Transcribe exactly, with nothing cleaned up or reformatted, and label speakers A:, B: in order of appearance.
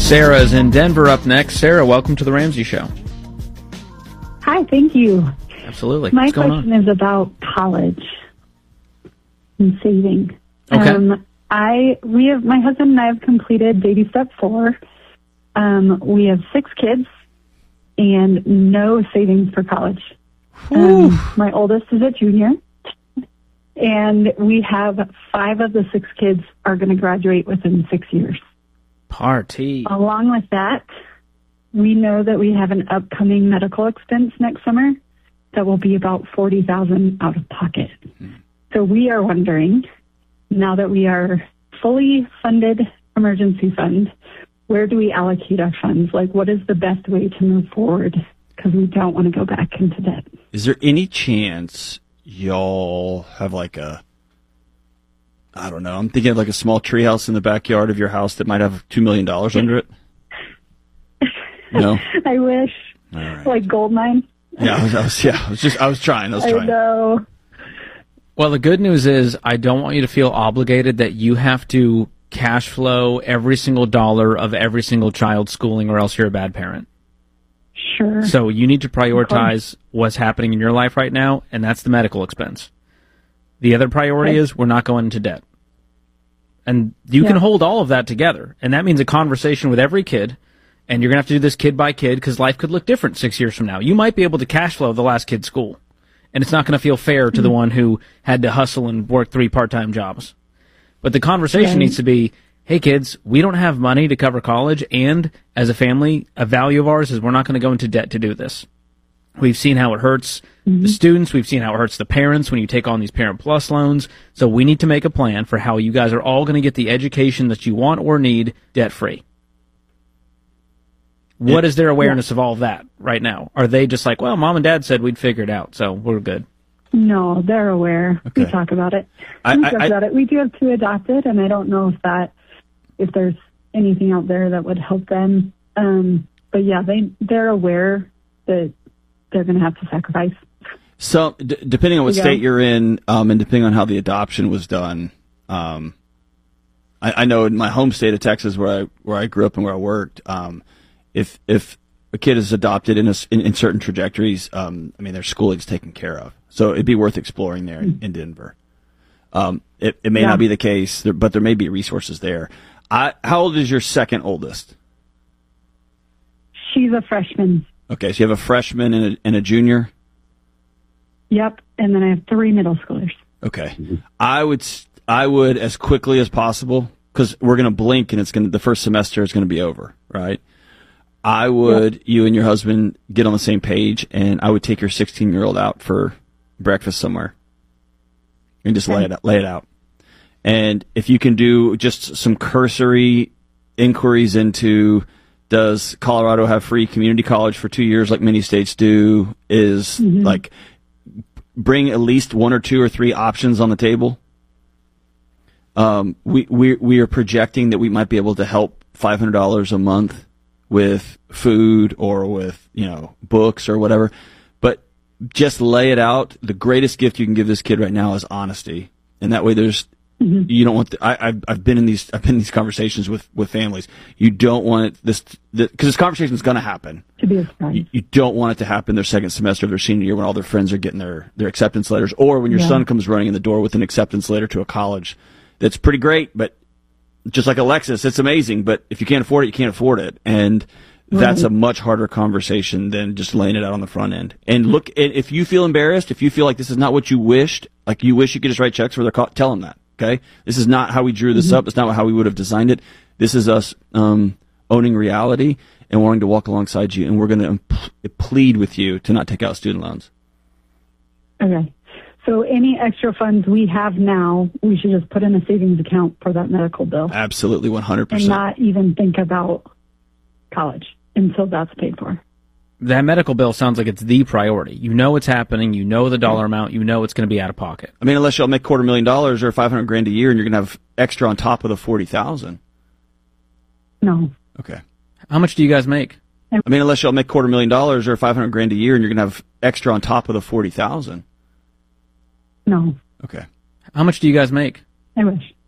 A: Sarah is in Denver up next. Sarah, welcome to the Ramsey Show.
B: Hi, thank you.
A: Absolutely.
B: My
A: What's going
B: question
A: on?
B: is about college and saving.
A: Okay.
B: Um, I we have my husband and I have completed baby step four. Um, we have six kids and no savings for college. Um, my oldest is a junior, and we have five of the six kids are going to graduate within six years.
A: Party.
B: Along with that, we know that we have an upcoming medical expense next summer that will be about forty thousand dollars out of pocket.
A: Mm-hmm.
B: So we are wondering, now that we are fully funded emergency fund, where do we allocate our funds? Like, what is the best way to move forward? Because we don't want to go back into debt.
C: Is there any chance y'all have like a, I don't know, I'm thinking of like a small treehouse in the backyard of your house that might have two million dollars under it? No?
B: I wish.
C: All right.
B: Like gold mine.
C: Yeah, I was, I was, yeah, I was just, I was trying, I was
B: I
C: trying.
B: know.
A: Well, the good news is I don't want you to feel obligated that you have to cash flow every single dollar of every single child's schooling or else you're a bad parent.
B: Sure.
A: So you need to prioritize what's happening in your life right now, and that's the medical expense. The other priority
B: Okay.
A: is we're not going into debt. And you
B: Yeah.
A: can hold all of that together. And that means a conversation with every kid, and you're going to have to do this kid by kid because life could look different six years from now. You might be able to cash flow the last kid's school, and it's not going to feel fair to the one who had to hustle and work three part-time jobs. But the conversation
B: Right.
A: needs to be, hey, kids, we don't have money to cover college, and as a family, a value of ours is we're not going to go into debt to do this. We've seen how it hurts the students. We've seen how it hurts the parents when you take on these Parent Plus loans. So we need to make a plan for how you guys are all going to get the education that you want or need debt-free. What is their awareness of all of that right now? Are they just like, well, mom and dad said we'd figure it out, so we're good?
B: No, they're aware.
C: Okay.
B: We talk about it.
C: I-
B: we
C: I-
B: talk
C: I-
B: about it. We do have two adopted, and I don't know if that, if there's anything out there that would help them. Um, but yeah, they they're aware that they're going to have to sacrifice.
C: So, d- depending on what
B: Yeah.
C: state you're in, um, and depending on how the adoption was done, um, I, I know in my home state of Texas, where I where I grew up and where I worked, um, if if a kid is adopted in, a s in, in certain trajectories, um, I mean, their schooling's taken care of. So it'd be worth exploring there in, in Denver. Um, it, it may
B: Yeah.
C: not be the case, there, but there may be resources there. I, how old is your second oldest?
B: She's a freshman.
C: Okay, so you have a freshman and a, and a junior.
B: Yep. And then I have three middle schoolers.
C: Okay, I would s- I would as quickly as possible, because we're going to blink and it's going to the first semester is going to be over, right? I would you and your husband get on the same page, and I would take your sixteen year old out for breakfast somewhere, and just lay it out, lay it out. And if you can do just some cursory inquiries into, does Colorado have free community college for two years like many states do? Is like bring at least one or two or three options on the table. Um, we we we are projecting that we might be able to help five hundred dollars a month with food or with you know books or whatever. But just lay it out. The greatest gift you can give this kid right now is honesty, and that way there's. Mm-hmm. You don't want. The, I, I've I've been in these. I've been in these conversations with, with families. You don't want it, this because this conversation is going to happen.
B: To be a surprise.
C: You, you don't want it to happen their second semester of their senior year when all their friends are getting their, their acceptance letters, or when your
B: Yeah.
C: son comes running in the door with an acceptance letter to a college that's pretty great, but just like Alexis, it's amazing. But if you can't afford it, you can't afford it, and that's a much harder conversation than just laying it out on the front end. And look, if you feel embarrassed, if you feel like this is not what you wished, like you wish you could just write checks for their, co- tell them that. Okay, this is not how we drew this up. It's not how we would have designed it. This is us um, owning reality and wanting to walk alongside you, and we're going to imp- plead with you to not take out student loans.
B: Okay. So any extra funds we have now, we should just put in a savings account for that medical bill
C: Absolutely, one hundred
B: and
C: percent.
B: not even think about college until that's paid for.
A: That medical bill sounds like it's the priority. You know it's happening. You know the dollar amount. You know it's going to be out of pocket.
C: I mean, unless y'all make quarter million dollars or five hundred grand a year, and you're going to have extra on top of the forty thousand.
B: No.
C: Okay.
A: How much do you guys make?
C: I mean, unless y'all make quarter million dollars or five hundred grand a year, and you're going to have extra on top of the forty thousand.
B: No.
C: Okay.
A: How much do you guys make?
B: I wish.